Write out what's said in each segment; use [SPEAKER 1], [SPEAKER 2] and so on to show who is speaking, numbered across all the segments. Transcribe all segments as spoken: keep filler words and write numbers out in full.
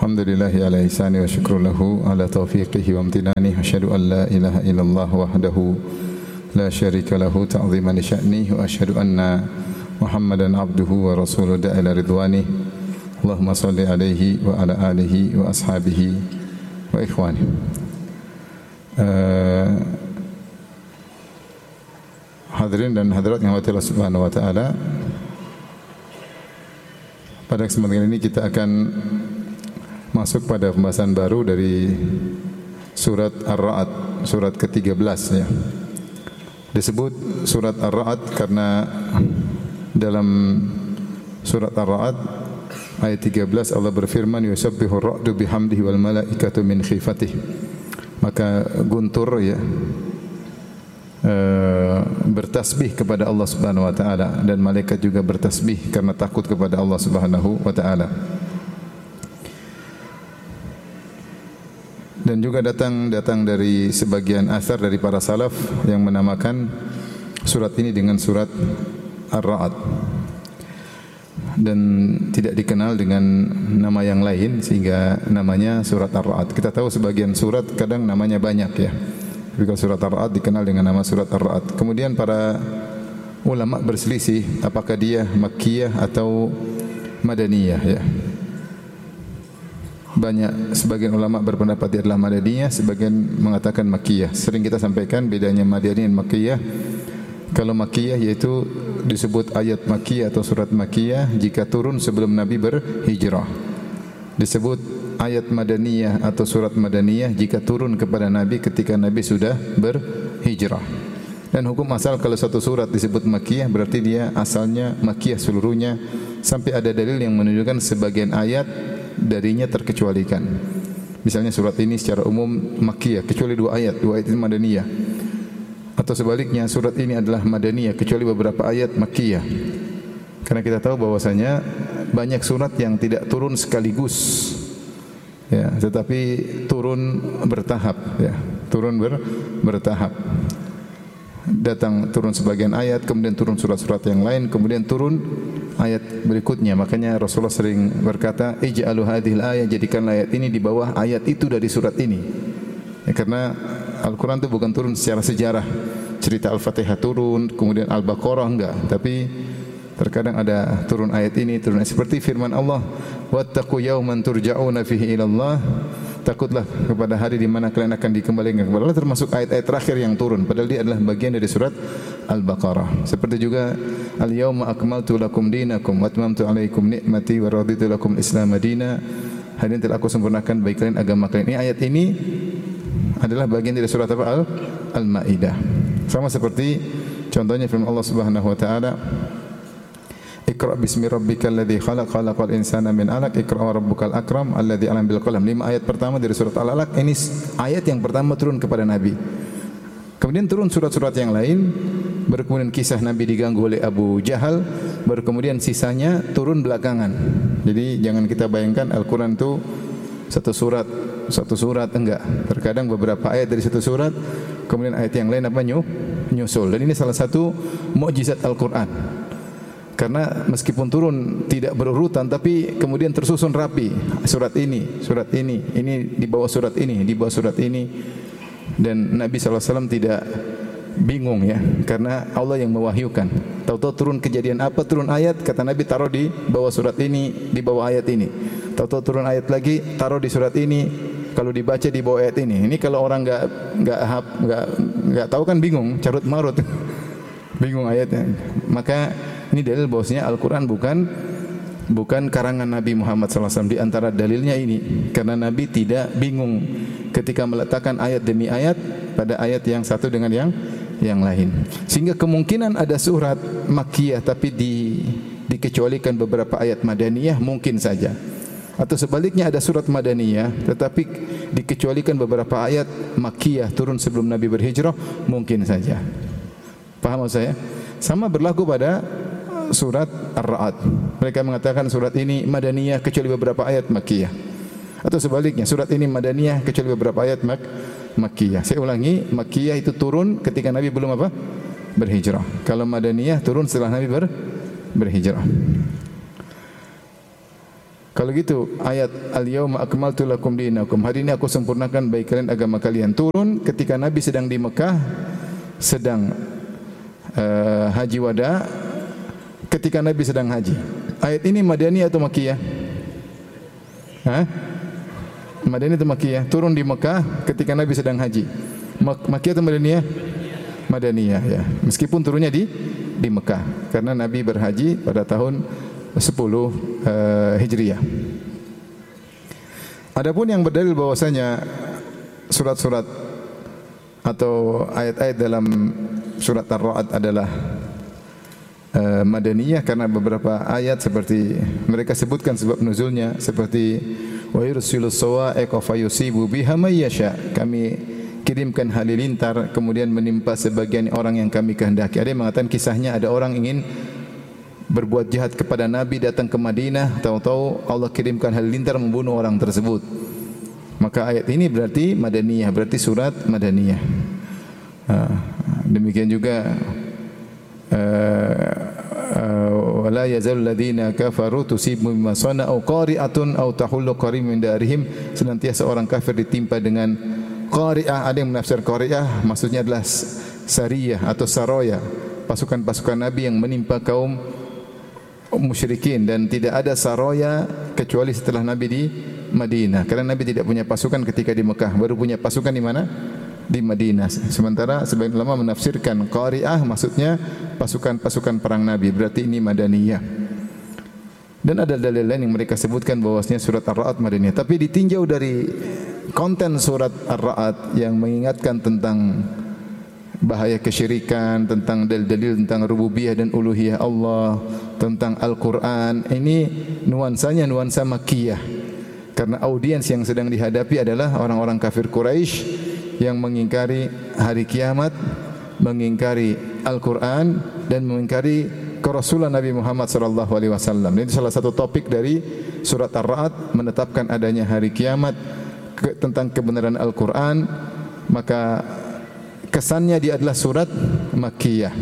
[SPEAKER 1] Alhamdulillahi ala ihsani wa syukru lahu ala taufiqihi wa amtinani. Asyhadu an la ilaha illallah wahdahu la syarika lahu ta'ziman li sya'nihi wa asyhadu anna Muhammadan abduhu wa rasuluhu da'ila ridwani. Allahumma salli alaihi wa ala alihi wa ashabihi wa ikhwani. Uh, hadirin dan hadirat yang dirahmati Allah Subhanahu wa taala. Pada kesempatan ini kita akan masuk pada pembahasan baru dari surat Ar-Ra'd, surat ke tiga belas ya. Disebut surat Ar-Ra'd karena dalam surat Ar-Ra'd ayat tiga belas Allah berfirman yusabbihu ar-ra'du bihamdihi wal malaikatu min khifatihi. Maka guntur ya Uh, bertasbih kepada Allah Subhanahu wa taala dan malaikat juga bertasbih karena takut kepada Allah Subhanahu wa taala. Dan juga datang datang dari sebagian asar dari para salaf yang menamakan surat ini dengan surat Ar-Ra'd dan tidak dikenal dengan nama yang lain sehingga namanya surat Ar-Ra'd. Kita tahu sebagian surat kadang namanya banyak ya. Tapi kalau surat Ar-Ra'd dikenal dengan nama surat Ar-Ra'd. Kemudian para ulama berselisih apakah dia Makkiyah atau Madaniyah ya. Banyak sebagian ulama berpendapat dia adalah Madaniyah, sebagian mengatakan Makkiyah. Sering kita sampaikan bedanya Madaniyah dan Makkiyah. Kalau Makkiyah yaitu disebut ayat Makkiyah atau surat Makkiyah jika turun sebelum Nabi berhijrah. Disebut ayat Madaniyah atau surat Madaniyah jika turun kepada Nabi ketika Nabi sudah berhijrah. Dan hukum asal kalau satu surat disebut Makkiyah berarti dia asalnya Makkiyah seluruhnya sampai ada dalil yang menunjukkan sebagian ayat darinya terkecualikan. Misalnya surat ini secara umum Makkiyah kecuali dua ayat, dua ayat itu Madaniyah. Atau sebaliknya surat ini adalah Madaniyah kecuali beberapa ayat Makkiyah. Karena kita tahu bahwasanya banyak surat yang tidak turun sekaligus. Ya, tetapi turun bertahap ya, turun ber, bertahap. Datang turun sebagian ayat, kemudian turun surat-surat yang lain, kemudian turun ayat berikutnya. Makanya Rasulullah sering berkata, "Ij'alu hadhil ayat", jadikan ayat ini di bawah ayat itu dari surat ini. Ya, karena Al-Qur'an itu bukan turun secara sejarah. Cerita Al-Fatihah turun, kemudian Al-Baqarah enggak, tapi terkadang ada turun ayat ini, turun ayat seperti firman Allah, "Wattaqu yawman turja'una fihi ila Allah." Takutlah kepada hari di mana kalian akan dikembalikan kepada Allah, termasuk ayat-ayat terakhir yang turun padahal dia adalah bagian dari surat Al-Baqarah. Seperti juga al-yawma akmaltu lakum dinakum wa atmamtu 'alaikum ni'mati wa raditu lakum Islam madina. Hari ini telah aku sempurnakan bagi kalian agama kalian. Ini ayat ini adalah bagian dari surat apa? Al Al-Maidah. Sama seperti contohnya firman Allah Subhanahu wa taala, Iqra bismi rabbikal ladzi khalaq khalaqal insana min 'alaq Iqra wa rabbukal akram alladzi 'allama bil qalam. Lima ayat pertama dari surat Al-Alaq ini ayat yang pertama turun kepada Nabi. Kemudian turun surat-surat yang lain, baru kemudian kisah Nabi diganggu oleh Abu Jahal, baru kemudian sisanya turun belakangan. Jadi jangan kita bayangkan Al-Qur'an itu satu surat, satu surat enggak. Terkadang beberapa ayat dari satu surat, kemudian ayat yang lain apa nyusul. Dan ini salah satu mukjizat Al-Qur'an. Karena meskipun turun tidak berurutan tapi kemudian tersusun rapi. Surat ini, surat ini, ini di bawah surat ini, di bawah surat ini. Dan Nabi sallallahu alaihi wasallam tidak bingung ya, karena Allah yang mewahyukan. Tahu-tahu turun kejadian apa, turun ayat, kata Nabi taruh di bawah surat ini, di bawah ayat ini. Tahu-tahu turun ayat lagi, taruh di surat ini. Kalau dibaca di bawah ayat ini. Ini kalau orang enggak enggak enggak enggak tahu kan bingung, carut marut. Bingung ayatnya. Maka ini dalil bahwasanya Al-Qur'an bukan bukan karangan Nabi Muhammad sallallahu alaihi wasallam. Di antara dalilnya ini karena Nabi tidak bingung ketika meletakkan ayat demi ayat pada ayat yang satu dengan yang yang lain. Sehingga kemungkinan ada surat Makkiyah tapi di dikecualikan beberapa ayat Madaniyah mungkin saja. Atau sebaliknya ada surat Madaniyah tetapi dikecualikan beberapa ayat Makkiyah turun sebelum Nabi berhijrah mungkin saja. Paham maksud saya? Sama berlaku pada surat Ar-Ra'd. Mereka mengatakan surat ini Madaniyah kecuali beberapa ayat Makkiyah. Atau sebaliknya, surat ini Madaniyah kecuali beberapa ayat Mak Makkiyah. Saya ulangi, Makkiyah itu turun ketika Nabi belum apa? Berhijrah. Kalau Madaniyah turun setelah Nabi ber berhijrah. Kalau gitu ayat al-yauma akmaltu lakum dinakum, hari ini aku sempurnakan bagi kalian agama kalian, turun ketika Nabi sedang di Mekah, sedang uh, haji wada, ketika Nabi sedang haji. Ayat ini Madaniyah atau Makkiyah? Hah? Madaniyah atau Makkiyah? Turun di Mekah ketika Nabi sedang haji. Mak Makkiyah atau Madaniyah? Madaniyah, ya. Meskipun turunnya di di Mekah, karena Nabi berhaji pada tahun sepuluh uh, Hijriah. Adapun yang berdalil bahwasanya surat-surat atau ayat-ayat dalam surat Ar-Ra'd adalah uh, Madaniyah, karena beberapa ayat seperti mereka sebutkan sebab nuzulnya, seperti wa yursilus sawa'iqa fayusibu biha may yasha, kami kirimkan halilintar kemudian menimpa sebagian orang yang kami kehendaki. Ada yang mengatakan kisahnya ada orang ingin berbuat jahat kepada Nabi, datang ke Madinah, tahu-tahu Allah kirimkan halilintar membunuh orang tersebut. Maka ayat ini berarti Madaniyah, berarti surat Madaniyah. Demikian juga wala yazal ladzina kafaru tusibu bima sana'u qari'atun aw tahullu qarim min darihim, senantiasa orang kafir ditimpa dengan qari'ah. Ada yang menafsir qari'ah maksudnya adalah sariyah atau saroya, pasukan-pasukan Nabi yang menimpa kaum musyrikin, dan tidak ada saroya kecuali setelah Nabi di Madinah, karena Nabi tidak punya pasukan ketika di Mekah, baru punya pasukan di mana? Di Madinah. Sementara sebagian ulama menafsirkan qari'ah maksudnya pasukan-pasukan perang Nabi, berarti ini Madaniyah. Dan ada dalil lain yang mereka sebutkan bahwasanya surat Ar-Ra'd Madaniyah, tapi ditinjau dari konten surat Ar-Ra'd yang mengingatkan tentang bahaya kesyirikan, tentang dalil-dalil tentang rububiyah dan uluhiyah Allah, tentang Al-Quran, ini nuansanya nuansa Makkiyah, karena audiens yang sedang dihadapi adalah orang-orang kafir Quraisy yang mengingkari hari kiamat, mengingkari Al-Quran, dan mengingkari kerasulan Nabi Muhammad sallallahu alaihi wasallam. Ini salah satu topik dari surat Ar-Ra'd, menetapkan adanya hari kiamat, ke, tentang kebenaran Al-Quran. Maka kesannya dia adalah surat Makkiyah.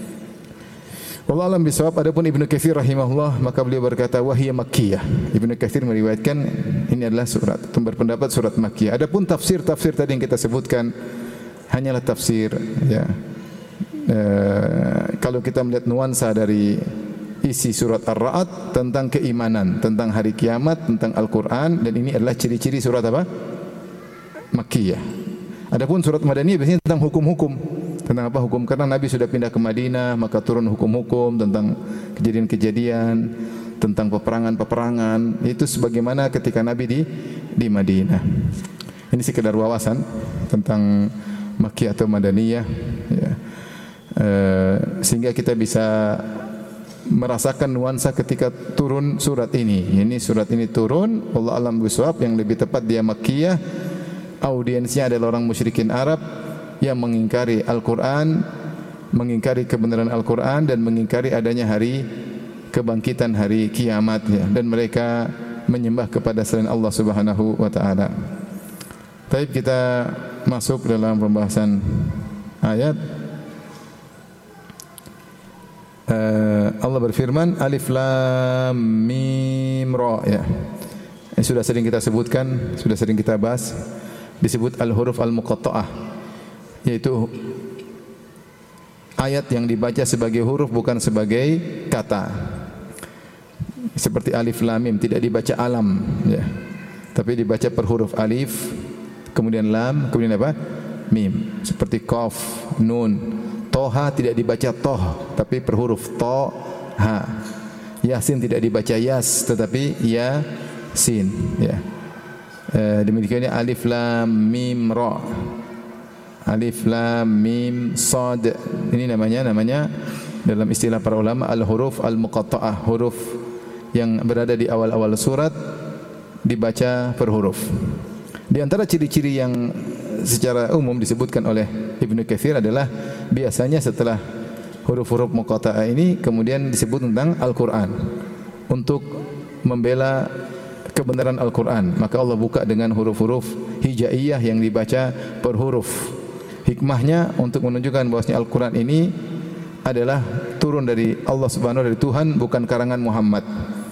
[SPEAKER 1] Wallahu a'lam bishawab. Adapun Ibnu Katsir rahimahullah, maka beliau berkata wahiyya Makkiyah. Ibnu Katsir meriwayatkan ini adalah surat, berpendapat surat Makkiyah. Adapun tafsir-tafsir tadi yang kita sebutkan hanyalah tafsir, ya. E, kalau kita melihat nuansa dari isi surat Ar-Ra'd tentang keimanan, tentang hari kiamat, tentang Al-Quran, dan ini adalah ciri-ciri surat apa? Makkiyah. Adapun surat Madaniyah biasanya tentang hukum-hukum. Tentang apa hukum? Karena Nabi sudah pindah ke Madinah, maka turun hukum-hukum tentang kejadian-kejadian, tentang peperangan-peperangan. Itu sebagaimana ketika Nabi di di Madinah. Ini sekedar wawasan tentang Makkiyah atau Madaniyah, ya. E, sehingga kita bisa merasakan nuansa ketika turun surat ini. Ini surat ini turun, Allah alam bisawab, yang lebih tepat dia Makkiyah. Audiensnya adalah orang musyrikin Arab yang mengingkari Al-Quran, mengingkari kebenaran Al-Quran, dan mengingkari adanya hari kebangkitan, hari kiamat, ya. Dan mereka menyembah kepada selain Allah Subhanahu wa taala. Baik, kita masuk dalam pembahasan ayat. Uh, Allah berfirman Alif Lam Mim Ra, ya. Ini sudah sering kita sebutkan, sudah sering kita bahas. Disebut al-huruf al-muqatta'ah, yaitu ayat yang dibaca sebagai huruf bukan sebagai kata. Seperti alif lam mim, tidak dibaca alam, ya. Tapi dibaca per huruf, alif, kemudian lam, kemudian apa? Mim. Seperti qaf, nun. Toha tidak dibaca toh, tapi per huruf, to, ha. Yasin tidak dibaca yas, tetapi ya, sin, ya. Uh, demikiannya alif lam mim ra, alif lam mim sad. Ini namanya namanya dalam istilah para ulama al-huruf al-muqatta'ah, huruf yang berada di awal-awal surat dibaca per huruf. Di antara ciri-ciri yang secara umum disebutkan oleh Ibnu Katsir adalah biasanya setelah huruf-huruf muqatta'ah ini kemudian disebut tentang Al-Qur'an untuk membela kebenaran Al-Quran, maka Allah buka dengan huruf-huruf hijaiyah yang dibaca per huruf. Hikmahnya untuk menunjukkan bahwasanya Al-Quran ini adalah turun dari Allah Subhanahu, dari Tuhan, bukan karangan Muhammad.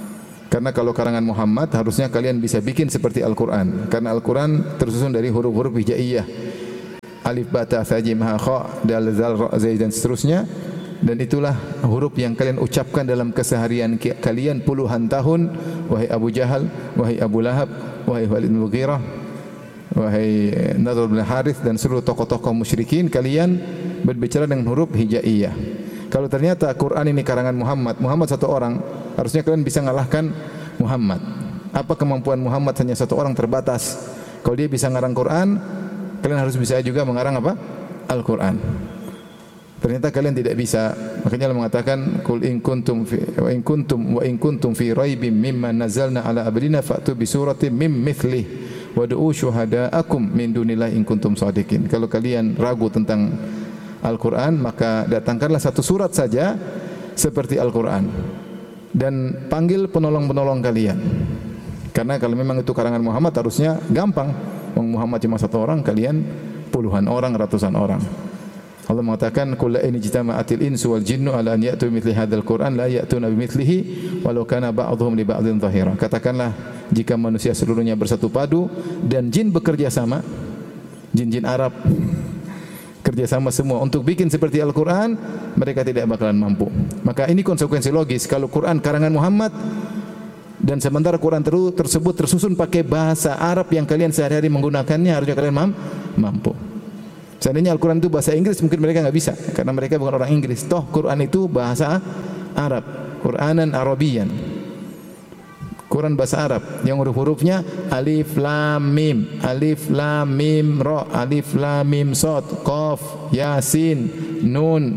[SPEAKER 1] Karena kalau karangan Muhammad harusnya kalian bisa bikin seperti Al-Quran. Karena Al-Quran tersusun dari huruf-huruf hijaiyah. Alif, ba, ta, tha, jim, ha, kha, dal, zal, ra, zai dan seterusnya. Dan itulah huruf yang kalian ucapkan dalam keseharian kalian puluhan tahun. Wahai Abu Jahal, wahai Abu Lahab, wahai Walid bin Mughirah, wahai Nadhr bin Harith dan seluruh tokoh-tokoh musyrikin, kalian berbicara dengan huruf hijaiyah. Kalau ternyata Quran ini karangan Muhammad, Muhammad satu orang, harusnya kalian bisa mengalahkan Muhammad. Apa kemampuan Muhammad? Hanya satu orang, terbatas. Kalau dia bisa mengarang Quran, kalian harus bisa juga mengarang apa? Al-Quran. Ternyata kalian tidak bisa. Makanya Allah mengatakan, "Qul in kuntum fi wa in kuntum wa in kuntum fi raibim mimma nazzalna ala abdina fa'tu bi suratin mim mithlihi wad'u syuhada'akum min dunillahi in kuntum shadiqin." Kalau kalian ragu tentang Al-Quran, maka datangkanlah satu surat saja seperti Al-Quran dan panggil penolong-penolong kalian. Karena kalau memang itu karangan Muhammad harusnya gampang. Muhammad cuma satu orang, kalian puluhan orang, ratusan orang. Allah mengatakan, "Qul la in ijtama'atil insu wal jinnu ala an ya'tu bimithli hadzal Qur'an la ya'tuna bimithlihi walau kana ba'dhum li ba'dhin dhahira." Katakanlah, jika manusia seluruhnya bersatu padu dan jin bekerja sama, jin-jin Arab kerjasama semua untuk bikin seperti Al-Quran, mereka tidak bakalan mampu. Maka ini konsekuensi logis. Kalau Quran karangan Muhammad dan sementara Quran tersebut tersusun pakai bahasa Arab yang kalian sehari-hari menggunakannya, harusnya kalian mampu. Seandainya Al-Quran itu bahasa Inggris, mungkin mereka enggak bisa karena mereka bukan orang Inggris. Toh Quran itu bahasa Arab, Quranan Arabian. Quran bahasa Arab yang huruf-hurufnya alif lam mim, alif lam mim ra, alif lam mim sad, qaf, yasin, nun,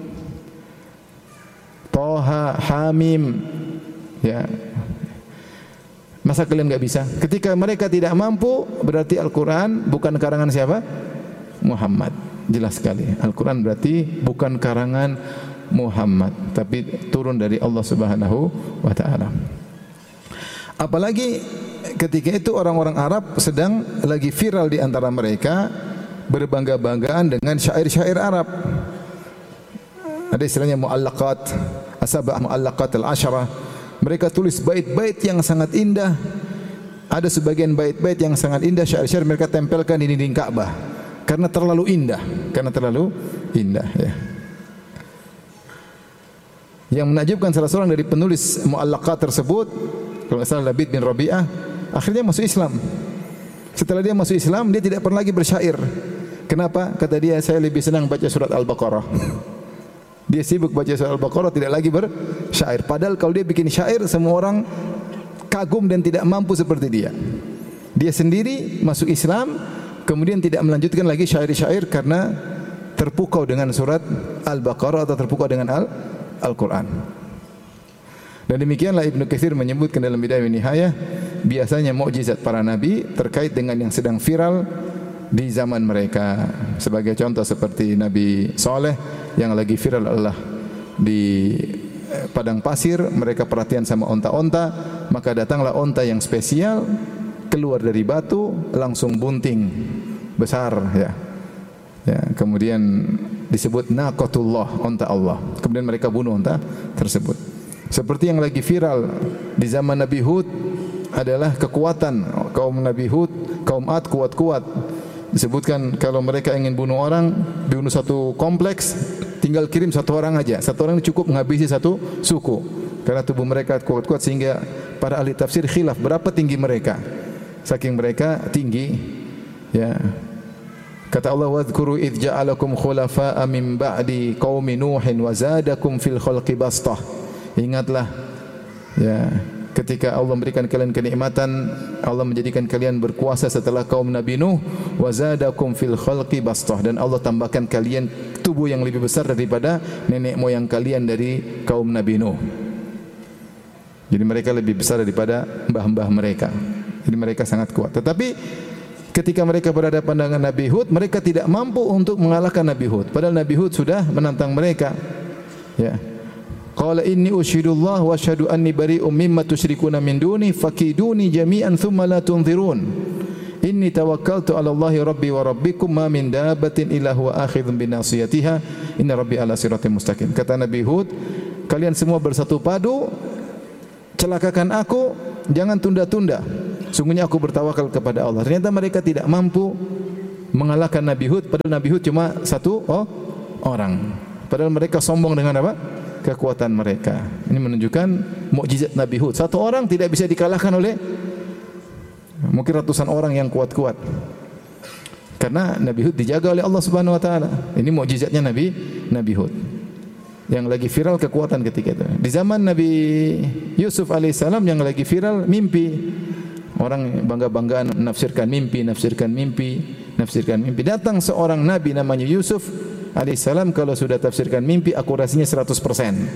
[SPEAKER 1] toha, hamim. Ya. Masa kalian enggak bisa? Ketika mereka tidak mampu, berarti Al-Quran bukan karangan siapa? Muhammad. Jelas sekali. Al-Quran berarti bukan karangan Muhammad, tapi turun dari Allah Subhanahu wa taala. Apalagi ketika itu orang-orang Arab sedang lagi viral di antara mereka berbangga-banggaan dengan syair-syair Arab. Ada istilahnya mu'allaqat, asabah mu'allaqat al-asharah. Mereka tulis bait-bait yang sangat indah. Ada sebagian bait-bait yang sangat indah, syair-syair mereka tempelkan di dinding Ka'bah karena terlalu indah, karena terlalu indah ya. Yang menakjubkan, salah seorang dari penulis mu'allaqat tersebut, kalau nggak salah Labid bin Rabi'ah, akhirnya masuk Islam. Setelah dia masuk Islam, dia tidak pernah lagi bersyair. Kenapa? Kata dia, saya lebih senang baca surat Al-Baqarah. Dia sibuk baca surat Al-Baqarah, tidak lagi bersyair. Padahal kalau dia bikin syair, semua orang kagum dan tidak mampu seperti dia. Dia sendiri masuk Islam, kemudian tidak melanjutkan lagi syair-syair karena terpukau dengan surat Al-Baqarah atau terpukau dengan Al- Al-Quran. Dan demikianlah Ibnu Katsir menyebutkan dalam Bidayah wa Nihayah, biasanya mukjizat para nabi terkait dengan yang sedang viral di zaman mereka. Sebagai contoh seperti Nabi Saleh yang lagi viral adalah di padang pasir, mereka perhatian sama onta-onta, maka datanglah onta yang spesial keluar dari batu langsung bunting besar ya. Ya, kemudian disebut naqatullah, onta Allah. Kemudian mereka bunuh onta tersebut. Seperti yang lagi viral di zaman Nabi Hud adalah kekuatan kaum Nabi Hud, kaum Ad kuat-kuat. Disebutkan kalau mereka ingin bunuh orang, bunuh satu kompleks, tinggal kirim satu orang aja. Satu orang cukup menghabisi satu suku. Karena tubuh mereka kuat-kuat sehingga para ahli tafsir khilaf berapa tinggi mereka. Saking mereka tinggi, ya. Kata Allah, "Wadhkuru idh ja'alakum khulafa'a min ba'di qaumi Nuhin wa zadakum fil khalqi bastah." Ingatlah ya, ketika Allah memberikan kalian kenikmatan, Allah menjadikan kalian berkuasa setelah kaum Nabi Nuh, wa zadakum fil khalqi bastah, dan Allah tambahkan kalian tubuh yang lebih besar daripada nenek moyang kalian dari kaum Nabi Nuh. Jadi mereka lebih besar daripada mbah-mbah mereka. Jadi mereka sangat kuat. Tetapi ketika mereka berhadapan dengan Nabi Hud, mereka tidak mampu untuk mengalahkan Nabi Hud. Padahal Nabi Hud sudah menantang mereka. Ya. Qala inni usyhidullah wa asyhadu anni bari'um mimma tusyrikuna min duni fakiduni jami'an thumma la tunzirun. Inni tawakkaltu 'ala Allahi rabbi wa rabbikum ma min dabbatin illa huwa akhidhun bi nasiyatiha inna rabbi 'ala siratin mustaqim. Kata Nabi Hud, kalian semua bersatu padu, celakakan aku, jangan tunda-tunda. Sungguhnya aku bertawakal kepada Allah. Ternyata mereka tidak mampu mengalahkan Nabi Hud, padahal Nabi Hud cuma satu oh, orang. Padahal mereka sombong dengan apa? Kekuatan mereka. Ini menunjukkan mukjizat Nabi Hud. Satu orang tidak bisa dikalahkan oleh mungkin ratusan orang yang kuat-kuat. Karena Nabi Hud dijaga oleh Allah Subhanahu wa taala. Ini mukjizatnya Nabi Nabi Hud. Yang lagi viral kekuatan ketika itu. Di zaman Nabi Yusuf alaihissalam yang lagi viral mimpi. Orang bangga-banggaan menafsirkan mimpi, nafsirkan mimpi, nafsirkan mimpi. Datang seorang nabi namanya Yusuf alaihissalam, kalau sudah tafsirkan mimpi akurasinya seratus persen.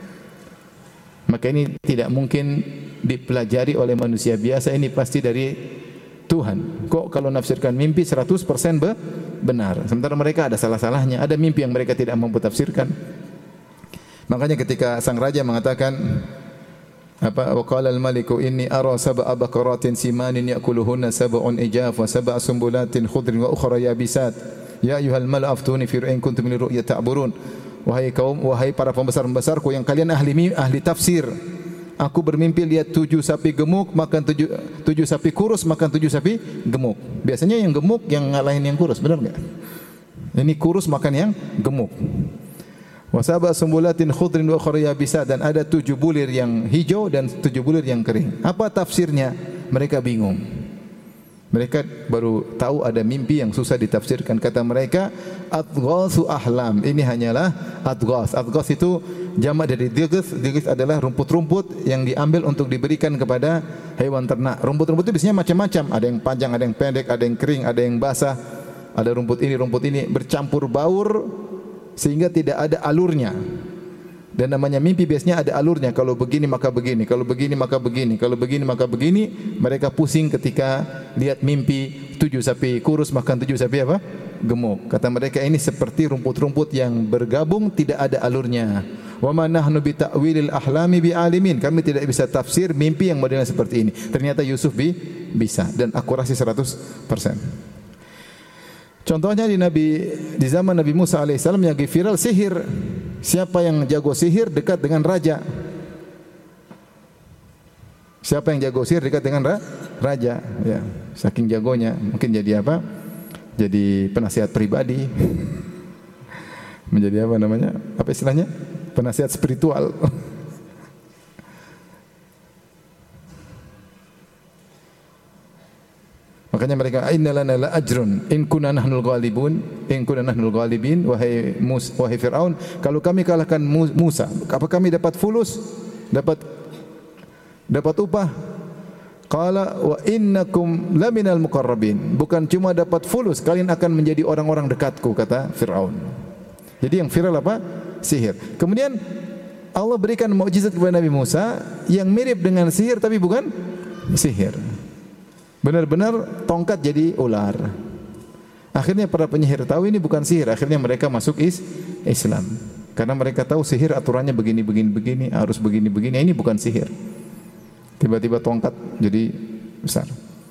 [SPEAKER 1] Maka ini tidak mungkin dipelajari oleh manusia biasa, ini pasti dari Tuhan. Kok kalau nafsirkan mimpi seratus persen benar, sementara mereka ada salah-salahnya, ada mimpi yang mereka tidak mampu tafsirkan. Makanya ketika sang raja mengatakan apa, waqala al-maliku inni ara sab'a baqaratin simanin ya'kuluhunna sab'un ijaf wa sab'a sumbulatin khudrin wa ukhra yabisat ya ayyuhal mala'u aftuni fi in kuntum min ru'ya ta'burun. Wahai kaum, wahai para pembesar-pembesarku yang kalian ahli ahli tafsir, aku bermimpi lihat tujuh sapi gemuk makan tujuh tujuh sapi kurus makan tujuh sapi gemuk. Biasanya yang gemuk yang ngalahin yang kurus, benar enggak? Ini kurus makan yang gemuk. Wa sab'a sumbulatin khudrin wa ukhra yabisat, dan ada tujuh bulir yang hijau dan tujuh bulir yang kering. Apa tafsirnya? Mereka bingung. Mereka baru tahu ada mimpi yang susah ditafsirkan. Kata mereka, adghasu ahlam. Ini hanyalah adghas. Adghas itu jamak dari dighis. Dighis adalah rumput-rumput yang diambil untuk diberikan kepada hewan ternak. Rumput-rumput itu biasanya macam-macam. Ada yang panjang, ada yang pendek, ada yang kering, ada yang basah. Ada rumput ini, rumput ini bercampur baur sehingga tidak ada alurnya. Dan namanya mimpi biasanya ada alurnya. Kalau begini maka begini, kalau begini maka begini, kalau begini maka begini. Mereka pusing ketika lihat mimpi tujuh sapi kurus makan tujuh sapi apa? Gemuk. Kata mereka ini seperti rumput-rumput yang bergabung tidak ada alurnya. Wa ma nahnu bi ta'wilil ahlami bi alimin. Kami tidak bisa tafsir mimpi yang modelnya seperti ini. Ternyata Yusuf bi bisa dan akurasi seratus persen. Contohnya di Nabi di zaman Nabi Musa alaihissalam yang viral sihir. Siapa yang jago sihir dekat dengan raja. Siapa yang jago sihir dekat dengan ra, raja. Ya, saking jagonya mungkin jadi apa? Jadi penasihat pribadi. Menjadi apa namanya? Apa istilahnya? Penasihat spiritual. Makanya mereka innalana la ajrun in kunna nahnul ghalibun in kunna nahnul ghalibin. Wahai Musa, wahai Firaun, kalau kami kalahkan Musa, apa kami dapat fulus, dapat dapat upah? Qala wa innakum laminal muqarrabin. Bukan cuma dapat fulus, kalian akan menjadi orang-orang dekatku, kata Firaun. Jadi yang viral apa? Sihir. Kemudian Allah berikan mukjizat kepada Nabi Musa yang mirip dengan sihir tapi bukan sihir. Benar-benar tongkat jadi ular. Akhirnya para penyihir tahu ini bukan sihir. Akhirnya mereka masuk is Islam. Karena mereka tahu sihir aturannya begini, begini, begini, harus begini, begini. Ini bukan sihir. Tiba-tiba tongkat jadi besar.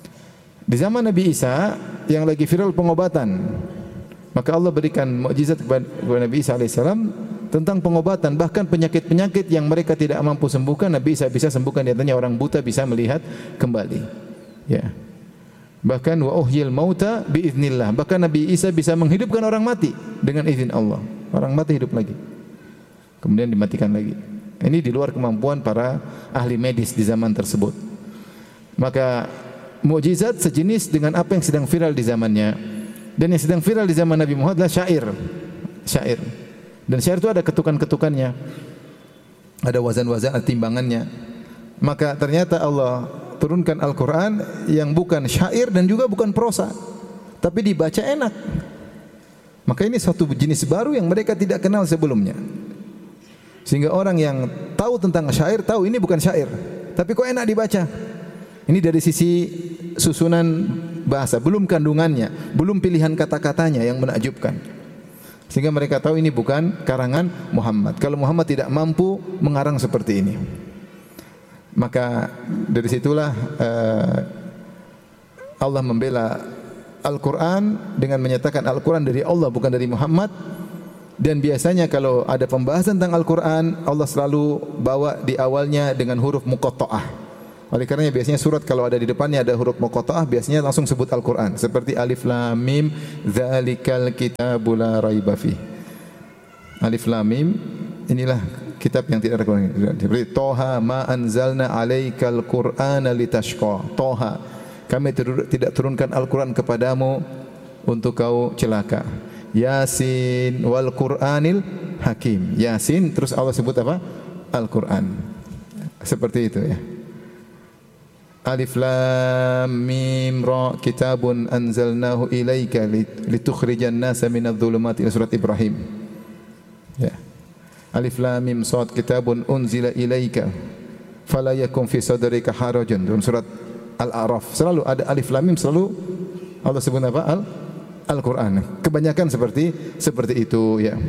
[SPEAKER 1] Di zaman Nabi Isa yang lagi viral pengobatan, maka Allah berikan mukjizat kepada Nabi Isa alaihissalam tentang pengobatan. Bahkan penyakit-penyakit yang mereka tidak mampu sembuhkan, Nabi Isa bisa sembuhkan. Diantaranya orang buta bisa melihat kembali. Ya. Bahkan wa uhyil mauta biiznillah. Bahkan Nabi Isa bisa menghidupkan orang mati dengan izin Allah. Orang mati hidup lagi. Kemudian dimatikan lagi. Ini di luar kemampuan para ahli medis di zaman tersebut. Maka mukjizat sejenis dengan apa yang sedang viral di zamannya. Dan yang sedang viral di zaman Nabi Muhammad adalah syair. Syair. Dan syair itu ada ketukan-ketukannya. Ada wazan-wazan, ada timbangannya. Maka ternyata Allah turunkan Al-Quran yang bukan syair dan juga bukan prosa, tapi dibaca enak. Maka ini suatu jenis baru yang mereka tidak kenal sebelumnya. Sehingga orang yang tahu tentang syair tahu ini bukan syair, tapi kok enak dibaca. Ini dari sisi susunan bahasa, belum kandungannya, belum pilihan kata-katanya yang menakjubkan. Sehingga mereka tahu ini bukan karangan Muhammad. Kalau Muhammad tidak mampu mengarang seperti ini. Maka dari situlah uh, Allah membela Al-Quran dengan menyatakan Al-Quran dari Allah bukan dari Muhammad. Dan biasanya kalau ada pembahasan tentang Al-Quran, Allah selalu bawa di awalnya dengan huruf muqatta'ah. Oleh karenanya biasanya surat kalau ada di depannya ada huruf muqatta'ah, biasanya langsung sebut Al-Quran. Seperti Alif Lam Mim, Dzalikal Kitabu La Raiba Fihi. Alif Lam Mim, inilah kitab yang tidak ada Quran. Seperti Toha ma anzalna alaikal Qur'ana litashqa. Toha, kami tidak turunkan Al-Quran kepadamu untuk kau celaka. Yasin wal Qur'anil Hakim. Yasin terus Allah sebut apa? Al-Quran. Seperti itu ya. Alif Lam Mim Ra kitabun anzalnahu ilaika litukhrijan nasa minadh dhulumati ila surat Ibrahim. Ya. Alif Lam Mim Shad kitabun unzila ilaika fala yakun fi sadrika harajun. Dalam surat Al-A'raf selalu ada Alif Lam Mim, selalu Allah sebut apa? Al Al-Quran. Kebanyakan seperti seperti itu ya.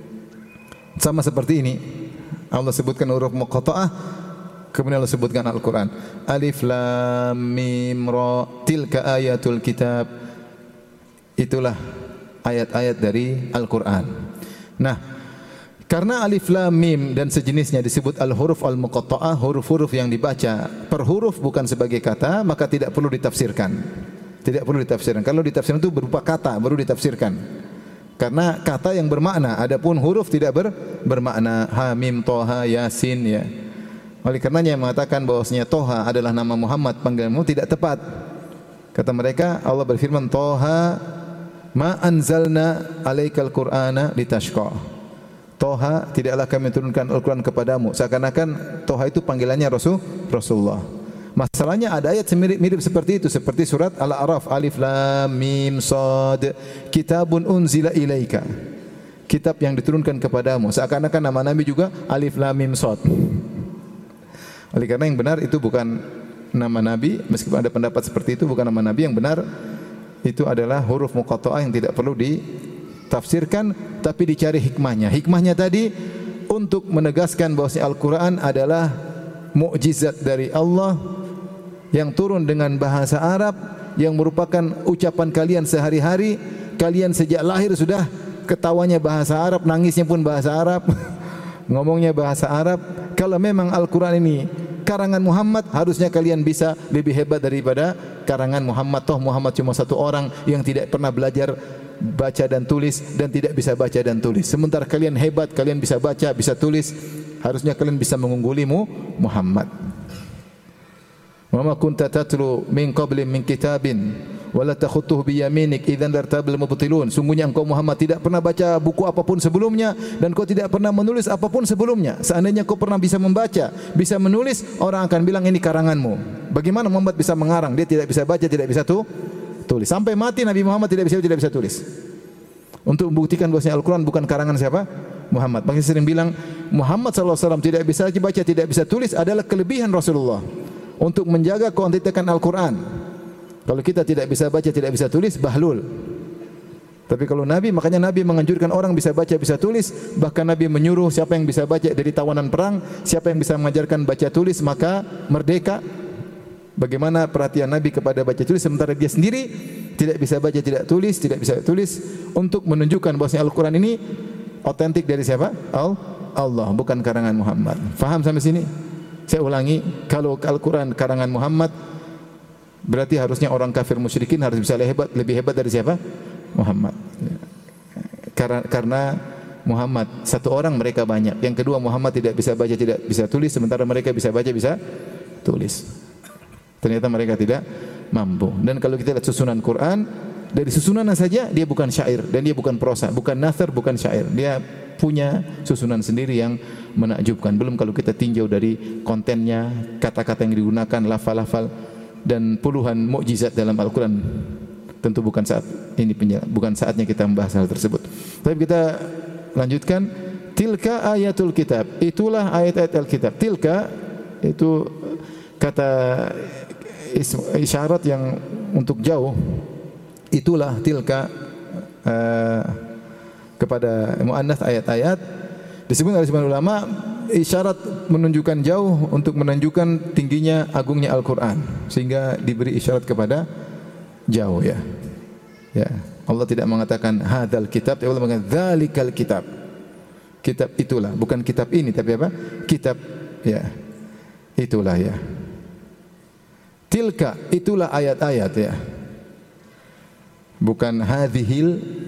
[SPEAKER 1] Sama seperti ini. Allah sebutkan huruf muqatta'ah, kemudian Allah sebutkan Al-Quran. Alif Lam Mim Ra tilka ayatul kitab. Itulah ayat-ayat dari Al-Quran. Nah, karena Alif Lam Mim dan sejenisnya disebut al-huruf al-muqatta'ah, huruf-huruf yang dibaca per huruf bukan sebagai kata, maka tidak perlu ditafsirkan. Tidak perlu ditafsirkan. Kalau ditafsirkan itu berupa kata, baru ditafsirkan. Karena kata yang bermakna, adapun huruf tidak ber, bermakna. Ha, Mim, Toha, Yasin ya. Oleh karenanya yang mengatakan bahwasanya Toha adalah nama Muhammad panggilanmu tidak tepat. Kata mereka, Allah berfirman Toha ma anzalna alaikal Qur'ana litashqa. Toha, tidaklah kami turunkan Al-Quran kepadamu. Seakan-akan Toha itu panggilannya Rasul Rasulullah. Masalahnya ada ayat mirip-mirip seperti itu, seperti surat Al-A'raf, Alif Lam Mim Shad, kitabun unzila ilaika. Kitab yang diturunkan kepadamu. Seakan-akan nama Nabi juga Alif Lam Mim Shad. Oleh karena yang benar itu bukan nama Nabi, meskipun ada pendapat seperti itu bukan nama Nabi, yang benar itu adalah huruf muqatta'ah yang tidak perlu ditafsirkan tapi dicari hikmahnya. Hikmahnya tadi untuk menegaskan bahwa Al-Quran adalah mukjizat dari Allah yang turun dengan bahasa Arab, yang merupakan ucapan kalian sehari-hari. Kalian sejak lahir sudah ketawanya bahasa Arab, nangisnya pun bahasa Arab, ngomongnya bahasa Arab. Kalau memang Al-Quran ini karangan Muhammad, harusnya kalian bisa lebih hebat daripada karangan Muhammad. Toh Muhammad cuma satu orang yang tidak pernah belajar baca dan tulis dan tidak bisa baca dan tulis. Sementara kalian hebat, kalian bisa baca, bisa tulis. Harusnya kalian bisa mengunggulimu Muhammad. Wa ma kunta tatlu min qabli min kitabin wa la takhutuhu bi yaminik idzan lartabal mubtilun. Sungguhnya engkau Muhammad tidak pernah baca buku apapun sebelumnya dan kau tidak pernah menulis apapun sebelumnya. Seandainya kau pernah bisa membaca, bisa menulis, orang akan bilang ini karanganmu. Bagaimana Muhammad bisa mengarang? Dia tidak bisa baca, tidak bisa tu, tulis. Sampai mati Nabi Muhammad tidak bisa tidak bisa tulis. Untuk membuktikan bahwasanya Al-Quran bukan karangan siapa? Muhammad. Makanya sering bilang Muhammad sallallahu alaihi wasallam tidak bisa baca, tidak bisa tulis adalah kelebihan Rasulullah untuk menjaga kuantitakan Al-Quran. Kalau kita tidak bisa baca, tidak bisa tulis, bahlul. Tapi kalau Nabi, makanya Nabi menganjurkan orang bisa baca, bisa tulis. Bahkan Nabi menyuruh siapa yang bisa baca dari tawanan perang, siapa yang bisa mengajarkan baca tulis maka merdeka. Bagaimana perhatian Nabi kepada baca tulis, sementara dia sendiri tidak bisa baca, tidak tulis, tidak bisa tulis, untuk menunjukkan bahwasanya Al-Quran ini otentik dari siapa? Allah, bukan karangan Muhammad. Faham sampai sini? Saya ulangi, kalau Al-Quran karangan Muhammad, berarti harusnya orang kafir musyrikin harus bisa lebih hebat, lebih hebat dari siapa? Muhammad. Karena, karena Muhammad satu orang, mereka banyak. Yang kedua, Muhammad tidak bisa baca, tidak bisa tulis, sementara mereka bisa baca, bisa tulis. Ternyata mereka tidak mampu. Dan kalau kita lihat susunan Quran, dari susunannya saja dia bukan syair dan dia bukan prosa, bukan nathar, bukan syair. Dia punya susunan sendiri yang menakjubkan. Belum kalau kita tinjau dari kontennya, kata-kata yang digunakan, lafal-lafal dan puluhan mukjizat dalam Al-Quran. Tentu bukan saat ini bukan saatnya kita membahas hal tersebut. Tapi kita lanjutkan. Tilka ayatul kitab. Itulah ayat-ayat Al-Kitab. Tilka itu kata isyarat yang untuk jauh. Itulah tilka uh, kepada muannats ayat-ayat disebut oleh sebagian ulama isyarat menunjukkan jauh untuk menunjukkan tingginya agungnya Al-Quran, sehingga diberi isyarat kepada jauh ya. Ya, Allah tidak mengatakan hadzal kitab, Allah mengatakan dzalikal kitab. Kitab itulah, bukan kitab ini tapi apa? Kitab ya. Itulah ya. Tilka itulah ayat-ayat ya. Bukan hadhil